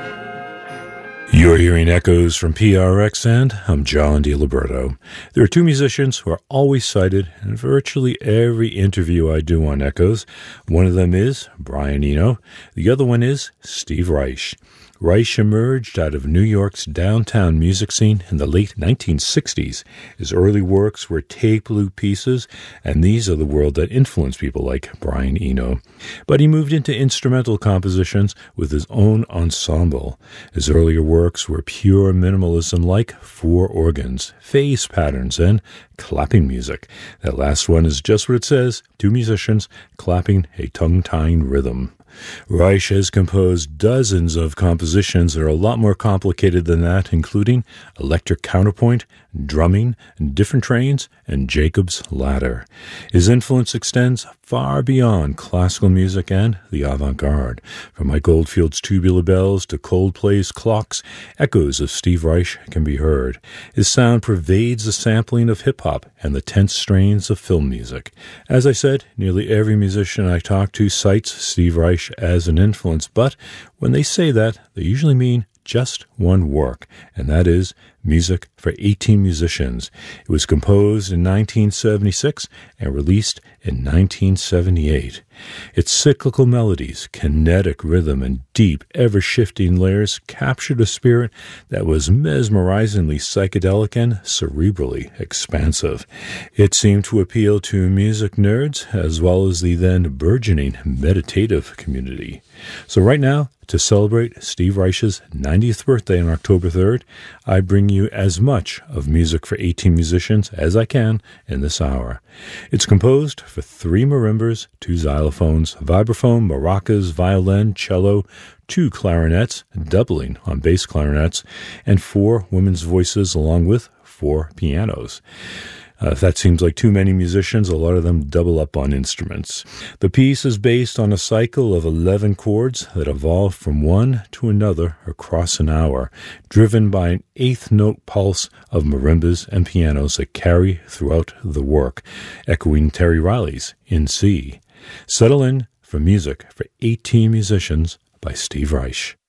You're hearing echoes from PRX, and I'm John DiLiberto. There are two musicians who are always cited in virtually every interview I do on Echoes. One of them is Brian Eno. The other one is Steve Reich. Reich emerged out of New York's downtown music scene in the late 1960s. His early works were tape loop pieces, and these are the world that influenced people like Brian Eno. But he moved into instrumental compositions with his own ensemble. His earlier works were pure minimalism like four organs, phase patterns, and clapping music. That last one is just what it says, two musicians clapping a tongue-tying rhythm. Reich has composed dozens of compositions that are a lot more complicated than that, including electric counterpoint, drumming, different trains, and Jacob's Ladder. His influence extends far beyond classical music and the avant-garde. From Mike Oldfield's Tubular Bells to Coldplay's Clocks, echoes of Steve Reich can be heard. His sound pervades the sampling of hip-hop and the tense strains of film music. As I said, nearly every musician I talk to cites Steve Reich as an influence, but when they say that, they usually mean just one work, and that is Music for 18 Musicians. It was composed in 1976 and released in 1978. Its cyclical melodies, kinetic rhythm, and deep, ever-shifting layers captured a spirit that was mesmerizingly psychedelic and cerebrally expansive. It seemed to appeal to music nerds as well as the then burgeoning meditative community. So right now, to celebrate Steve Reich's 90th birthday on October 3rd, I bring you as much of Music for 18 Musicians as I can in this hour. It's composed for 3 marimbas, 2 xylophones, vibraphone, maracas, violin, cello, 2 clarinets, doubling on bass clarinets, and 4 women's voices along with 4 pianos. If that seems like too many musicians, a lot of them double up on instruments. The piece is based on a cycle of 11 chords that evolve from one to another across an hour, driven by an eighth note pulse of marimbas and pianos that carry throughout the work, echoing Terry Riley's In C. Settle in for Music for 18 Musicians by Steve Reich.